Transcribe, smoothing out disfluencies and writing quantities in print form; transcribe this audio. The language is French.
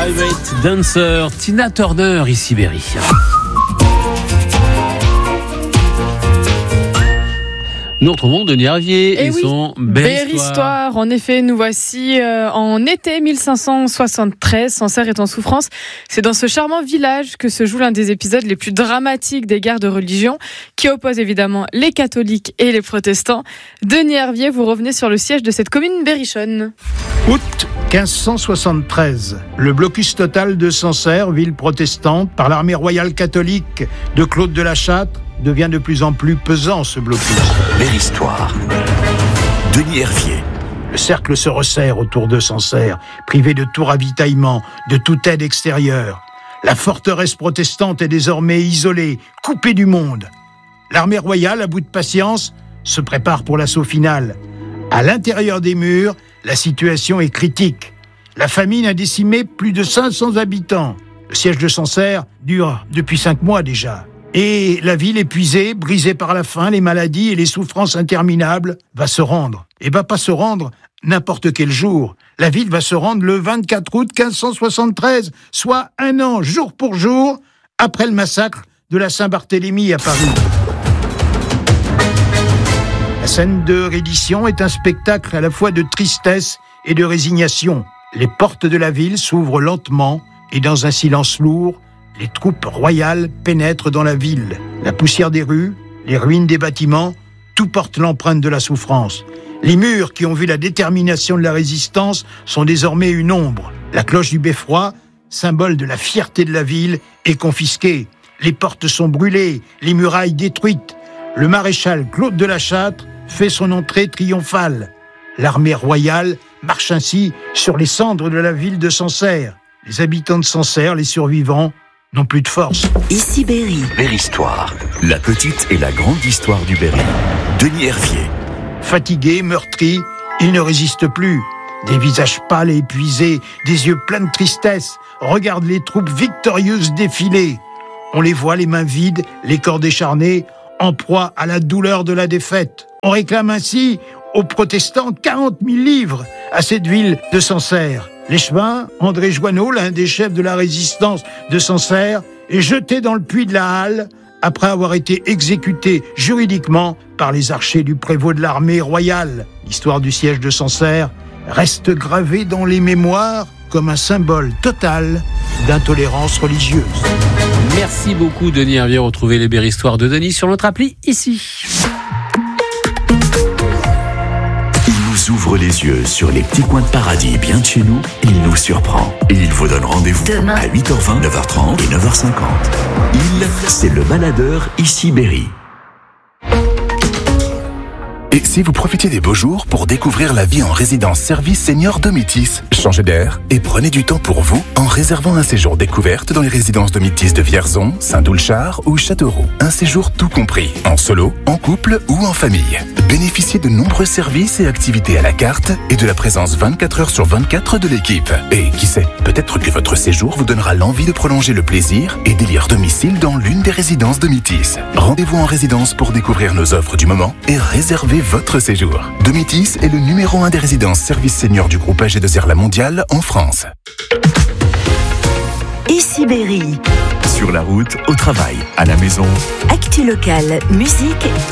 Private Dancer, Tina Turner, ici Berry. Nous retrouvons Denis Hervier et son Belle Histoire. En effet, nous voici en été 1573. Sancerre est en souffrance. C'est dans ce charmant village que se joue l'un des épisodes les plus dramatiques des guerres de religion, qui opposent évidemment les catholiques et les protestants. Denis Hervier, vous revenez sur le siège de cette commune berrichonne. Août 1573, le blocus total de Sancerre, ville protestante, par l'armée royale catholique de Claude de la Châtre, devient de plus en plus pesant, ce blocus. Belle Histoire. Denis Hervier. Le cercle se resserre autour de Sancerre, privé de tout ravitaillement, de toute aide extérieure. La forteresse protestante est désormais isolée, coupée du monde. L'armée royale, à bout de patience, se prépare pour l'assaut final. À l'intérieur des murs, la situation est critique. La famine a décimé plus de 500 habitants. Le siège de Sancerre dure depuis 5 mois déjà. Et la ville épuisée, brisée par la faim, les maladies et les souffrances interminables, va se rendre. Et va pas se rendre n'importe quel jour. La ville va se rendre le 24 août 1573, soit 1 an, jour pour jour, après le massacre de la Saint-Barthélemy à Paris. La scène de reddition est un spectacle à la fois de tristesse et de résignation. Les portes de la ville s'ouvrent lentement et dans un silence lourd, les troupes royales pénètrent dans la ville. La poussière des rues, les ruines des bâtiments, tout porte l'empreinte de la souffrance. Les murs qui ont vu la détermination de la résistance sont désormais une ombre. La cloche du beffroi, symbole de la fierté de la ville, est confisquée. Les portes sont brûlées, les murailles détruites. Le maréchal Claude de la Châtre fait son entrée triomphale. L'armée royale marche ainsi sur les cendres de la ville de Sancerre. Les habitants de Sancerre, les survivants, n'ont plus de force. Ici Berry. Belle Histoire. La petite et la grande histoire du Berry. Denis Hervier. Fatigués, meurtris, ils ne résistent plus. Des visages pâles et épuisés, des yeux pleins de tristesse, regardent les troupes victorieuses défiler. On les voit les mains vides, les corps décharnés, en proie à la douleur de la défaite. On réclame ainsi aux protestants 40 000 livres à cette ville de Sancerre. L'échevin, André Joanneau, l'un des chefs de la résistance de Sancerre, est jeté dans le puits de la Halle après avoir été exécuté juridiquement par les archers du prévôt de l'armée royale. L'histoire du siège de Sancerre reste gravée dans les mémoires comme un symbole total d'intolérance religieuse. Merci beaucoup Denis Hervier. Retrouvez les belles histoires de Denis sur notre appli ici. Ouvre les yeux sur les petits coins de paradis bien de chez nous, il nous surprend. Et il vous donne rendez-vous demain à 8h20, 9h30 et 9h50. Il, c'est le baladeur ici Berry. Et si vous profitiez des beaux jours pour découvrir la vie en résidence service senior Domitis, changez d'air et prenez du temps pour vous en réservant un séjour découverte dans les résidences Domitis de Vierzon, Saint-Doulchard ou Châteauroux. Un séjour tout compris, en solo, en couple ou en famille. Bénéficiez de nombreux services et activités à la carte et de la présence 24 heures sur 24 de l'équipe. Et qui sait, peut-être que votre séjour vous donnera l'envie de prolonger le plaisir et d'élire domicile dans l'une des résidences Domitis. Rendez-vous en résidence pour découvrir nos offres du moment et réserver votre séjour. Domitis est le numéro 1 des résidences services seniors du groupe AG2R La Mondiale en France. Ici Berry. Sur la route, au travail, à la maison. Actu locale, musique